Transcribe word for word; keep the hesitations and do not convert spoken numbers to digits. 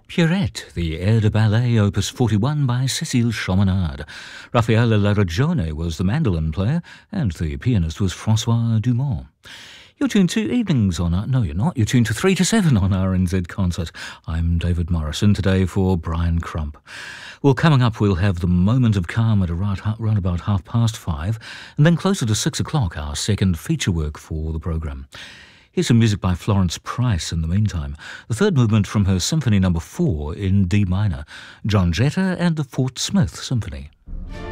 Pierrette, the air de ballet, opus forty-one by Cécile Chaminade. Raffaele Laragione was the mandolin player, and the pianist was Francois Dumont. You're tuned to Evenings on... No, you're not. You're tuned to three to seven on R N Z Concert. I'm David Morrison, today for Brian Crump. Well, coming up, we'll have the Moment of Calm at around, around about half past five, and then closer to six o'clock, our second feature work for the programme. Here's some music by Florence Price in the meantime. The third movement from her Symphony Number four in D minor, John Jetta and the Fort Smith Symphony.